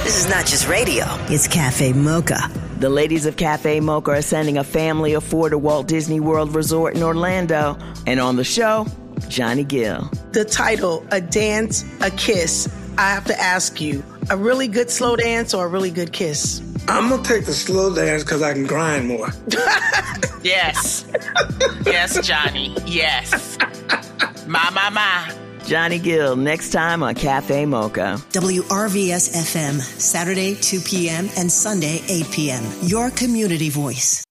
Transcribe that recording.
This is not just radio. It's Cafe Mocha. The ladies of Cafe Mocha are sending a family of 4 to Walt Disney World Resort in Orlando. And on the show, Johnny Gill. The title, A Dance, A Kiss. I have to ask you, a really good slow dance or a really good kiss? I'm going to take the slow dance because I can grind more. Yes. Yes, Johnny. Yes. My. Johnny Gill, next time on Cafe Mocha. WRVS FM, Saturday 2 p.m. and Sunday 8 p.m. Your community voice.